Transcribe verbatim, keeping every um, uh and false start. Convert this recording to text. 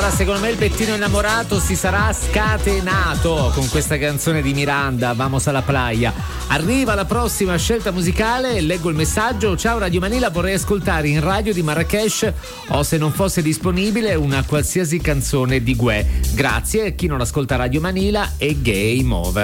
Allora, secondo me il pettino innamorato si sarà scatenato con questa canzone di Miranda, Vamos alla playa. Arriva la prossima scelta musicale, leggo il messaggio. Ciao Radio Manila, vorrei ascoltare in radio di Marrakesh o, se non fosse disponibile, una qualsiasi canzone di Guè. Grazie, chi non ascolta Radio Manila è game over.